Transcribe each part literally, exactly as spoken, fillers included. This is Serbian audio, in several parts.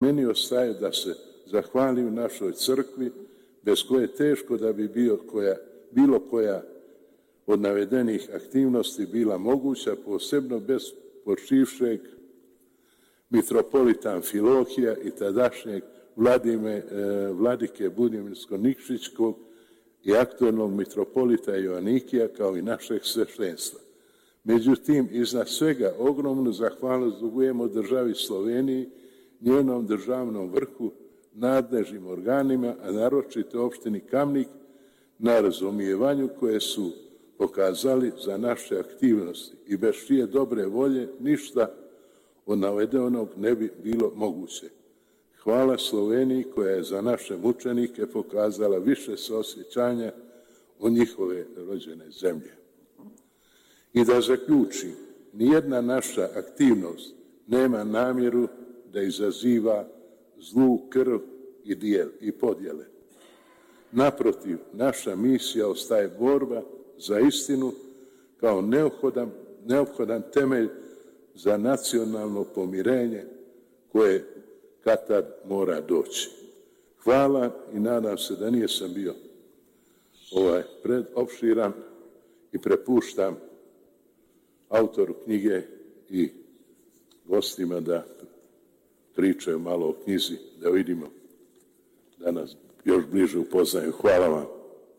meni ostaje da se zahvalim našoj crkvi, bez koje teško da bi bio koja, bilo koja od navedenih aktivnosti bila moguća, posebno bez počivšeg mitropolita Amfilohija i tadašnjeg Vladime, vladike Budimirsko-Nikšićkog i aktuelnog mitropolita Joanikija, kao i našeg sveštenstva. Međutim, iznad svega ogromnu zahvalnost dugujemo državi Sloveniji, njenom državnom vrhu, nadležnim organima, a naročito opštini Kamnik, na razumijevanju koje su pokazali za naše aktivnosti i bez čije dobre volje ništa od navedenog ne bi bilo moguće. Hvala Sloveniji koja je za naše mučenike pokazala više saosjećanja o njihove rođene zemlje. I da zaključim, nijedna naša aktivnost nema namjeru da izaziva zlu krv i dijel i podjele. Naprotiv, naša misija ostaje borba za istinu kao neophodan, neophodan temelj za nacionalno pomirenje koje kad-tad mora doći. Hvala i nadam se da nisam bio ovaj predopširan i prepuštam autoru knjige i gostima da pričaju malo o knjizi, da vidimo da nas još bliže upoznaju. Hvala vam.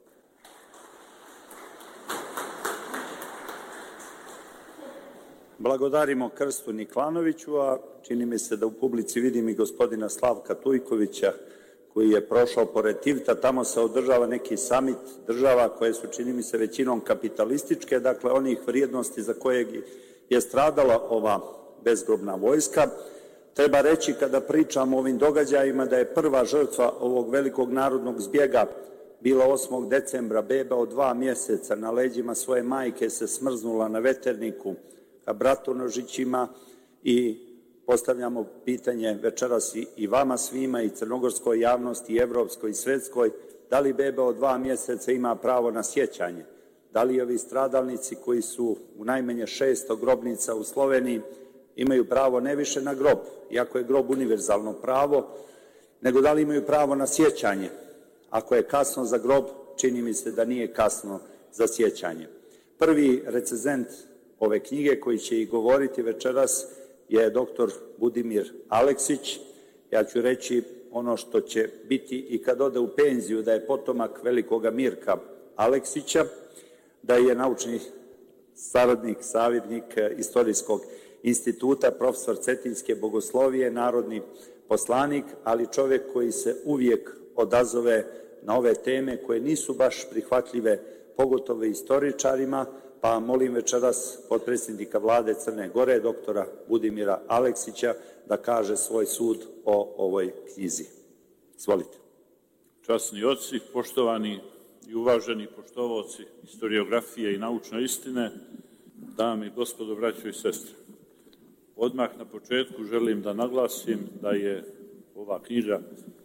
Blagodarimo Krstu Niklanoviću, a čini mi se da u publici vidim i gospodina Slavka Tujkovića, koji je prošao pored Tivta. Tamo se održava neki samit država koje su, čini mi se, većinom kapitalističke, dakle onih vrijednosti za kojeg je stradala ova bezgrobna vojska. Treba reći, kada pričamo o ovim događajima, da je prva žrtva ovog velikog narodnog zbjega bila osmog decembra, beba od dva mjeseca na leđima svoje majke se smrznula na veterniku ka Bratonožićima i postavljamo pitanje večeras i vama svima i crnogorskoj javnosti i evropskoj i svetskoj, da li beba od dva mjeseca ima pravo na sjećanje? Da li ovi stradalnici koji su u najmanje šesto grobnica u Sloveniji imaju pravo ne više na grob, iako je grob univerzalno pravo, nego da li imaju pravo na sjećanje? Ako je kasno za grob, čini mi se da nije kasno za sjećanje. Prvi recenzent ove knjige koji će i govoriti večeras je doktor Budimir Aleksić. Ja ću reći ono što će biti i kad ode u penziju, da je potomak velikoga Mirka Aleksića, da je naučni saradnik, savjetnik Istorijskog instituta, profesor Cetinjske bogoslovije, narodni poslanik, ali čovjek koji se uvijek odazove na ove teme koje nisu baš prihvatljive, pogotovo istoričarima, pa molim večeras potpredsjednika vlade Crne Gore, doktora Budimira Aleksića, da kaže svoj sud o ovoj knjizi. Izvolite. Časni oci, poštovani i uvaženi poštovaoci historiografije i naučne istine, dame i gospodo, braćo i sestre. Odmah na početku želim da naglasim da je ova knjiga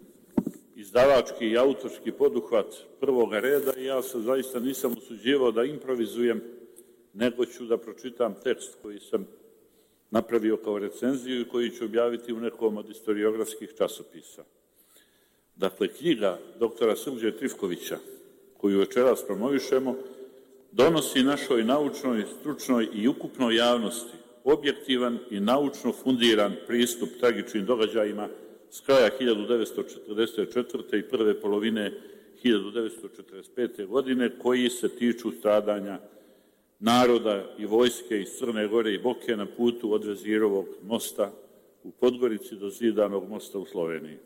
izdavački i autorski poduhvat prvoga reda i ja se zaista nisam usuđivao da improvizujem, nego ću da pročitam tekst koji sam napravio kao recenziju i koji ću objaviti u nekom od historiografskih časopisa. Dakle, knjiga doktora Srđe Trifkovića, koju večeras promovišemo, donosi našoj naučnoj, stručnoj i ukupnoj javnosti objektivan i naučno fundiran pristup tragičnim događajima s kraja hiljadu devetsto četrdeset četvrte i prve polovine hiljadu devetsto četrdeset pete. godine, koji se tiču stradanja naroda i vojske iz Crne Gore i Boke na putu od Vezirovog mosta u Podgorici do Zidanog mosta u Sloveniji.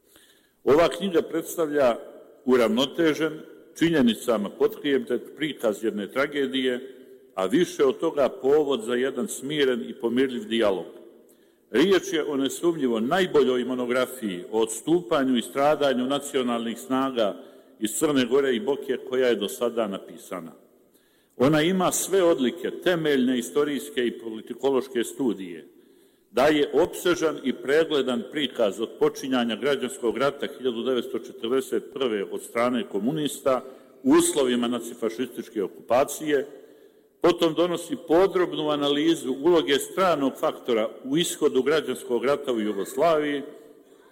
Ova knjiga predstavlja uravnotežen, činjenicama potkrijepljen prikaz jedne tragedije, a više od toga povod za jedan smiren i pomirljiv dijalog. Riječ je o nesumnjivo najboljoj monografiji o odstupanju i stradanju nacionalnih snaga iz Crne Gore i Boke koja je do sada napisana. Ona ima sve odlike temeljne istorijske i politikološke studije, daje opsežan i pregledan prikaz od počinjanja građanskog rata hiljadu devetsto četrdeset prve. od strane komunista u uslovima nacifašističke okupacije, potom donosi podrobnu analizu uloge stranog faktora u ishodu građanskog rata u Jugoslaviji,